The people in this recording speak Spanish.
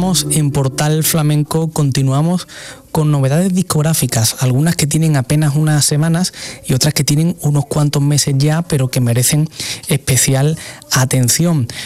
seguimos en Portal Flamenco, continuamos con novedades discográficas, algunas que tienen apenas unas semanas y otras que tienen unos cuantos meses ya, pero que merecen especial atención.